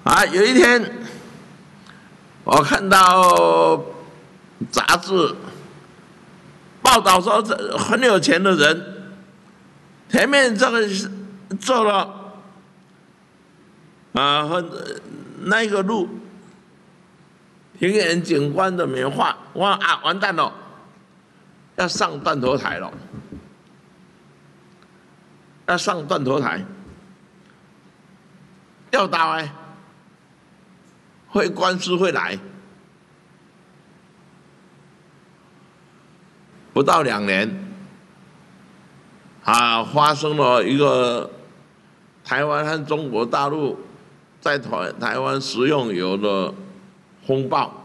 有一天我看到杂志报道说，很有钱的人前面这个做了那个路庭园景观的美化，完蛋了，要上断头台了，要上断头台，要打官司会来，不到2年，发生了一个台湾和中国大陆在台湾食用油的风暴，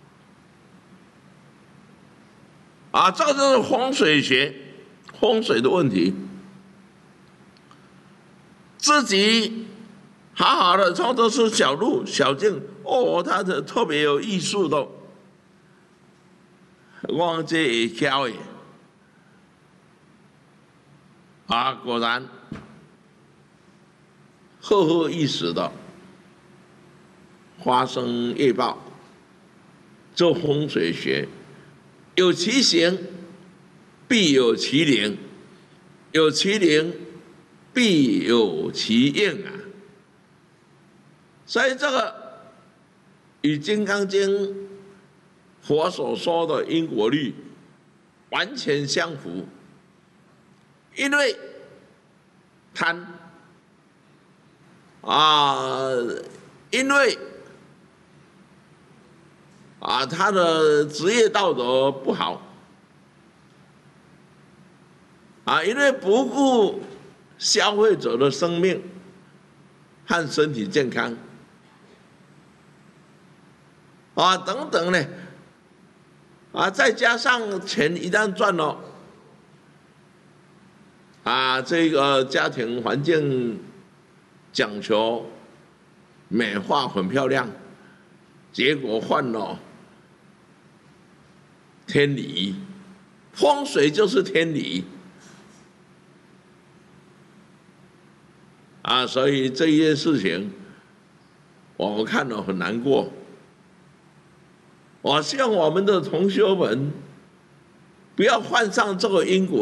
这个就是风水学，风水的问题，自己好好的从这是小路小径，它的特别有艺术的，我这会挑的，果然赫赫一时的发生业报。做风水学，有其形必有其灵，有其灵必有其应所以这个与《金刚经》佛所说的因果律完全相符，因为贪因为他的职业道德不好，因为不顾消费者的生命和身体健康，等等呢，再加上钱一旦赚了，这个家庭环境讲求美化很漂亮，结果犯了天理，风水就是天理所以这一件事情我看了很难过。我希望我们的同学们不要犯上这个因果。